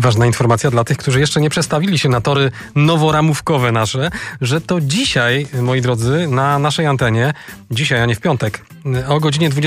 ważna informacja dla tych, którzy jeszcze nie przestawili się na tory noworamówkowe nasze, że to dzisiaj, moi drodzy, na naszej antenie, dzisiaj, a nie w piątek, o godzinie